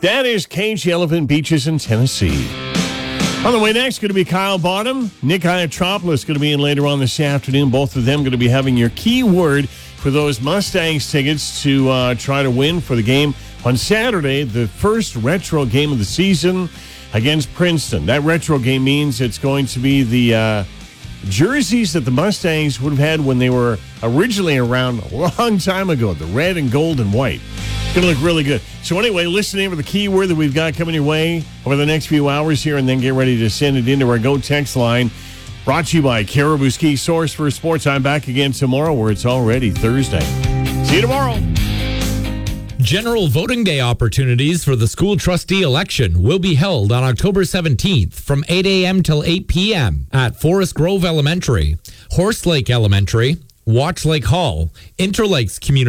That is Cage Elephant Beaches in Tennessee. On the way next, going to be Kyle Bottom. Nick Iatropoulos going to be in later on this afternoon. Both of them going to be having your keyword for those Mustangs tickets to try to win for the game on Saturday, the first retro game of the season against Princeton. That retro game means it's going to be the jerseys that the Mustangs would have had when they were originally around a long time ago, the red and gold and white. It's going to look really good. So anyway, listen in for the keyword that we've got coming your way over the next few hours here, and then get ready to send it into our Go text line. Brought to you by Caribou Ski, source for sports. I'm back again tomorrow, where it's already Thursday. See you tomorrow. General voting day opportunities for the school trustee election will be held on October 17th from 8 a.m. till 8 p.m. at Forest Grove Elementary, Horse Lake Elementary, Watch Lake Hall, Interlakes Community